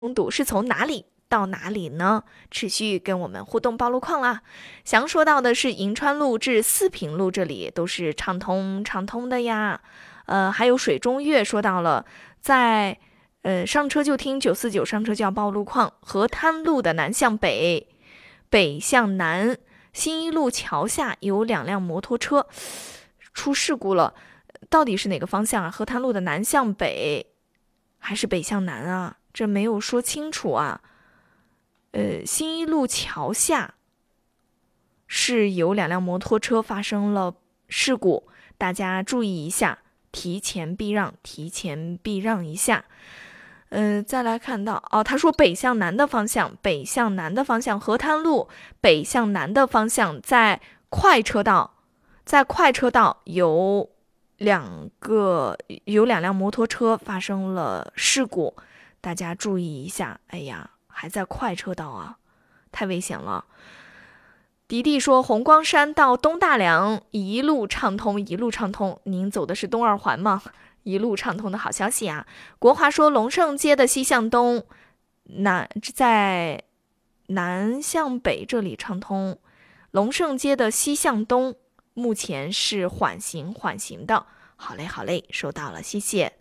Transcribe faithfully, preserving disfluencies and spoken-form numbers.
拥堵是从哪里到哪里呢？持续跟我们互动报路况啦。翔说到的是银川路至四平路这里都是畅通畅通的呀。呃，还有水中月说到了，在呃上车就听九四九，上车就要报路况。河滩路的南向北，北向南，新一路桥下有两辆摩托车出事故了，到底是哪个方向啊？河滩路的南向北还是北向南啊？这没有说清楚啊。呃，新一路桥下是有两辆摩托车发生了事故，大家注意一下，提前避让，提前避让一下。呃，再来看到哦，他说北向南的方向，北向南的方向，河滩路北向南的方向，在快车道，在快车道有两个有两辆摩托车发生了事故，大家注意一下。哎呀，还在快车道啊，太危险了。迪迪说红光山到东大梁一路畅通，一路畅通。您走的是东二环吗？一路畅通的好消息啊。国华说龙胜街的西向东南在南向北这里畅通，龙胜街的西向东目前是缓行缓行的。好嘞好嘞，收到了，谢谢。